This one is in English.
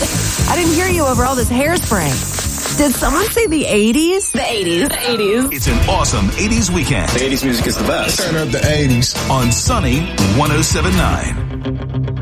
I didn't hear you over all this hairspray. Did someone say the 80s? The 80s. The 80s. It's an awesome 80s weekend. The 80s music is the best. Turn up the 80s. On Sunny 107.9.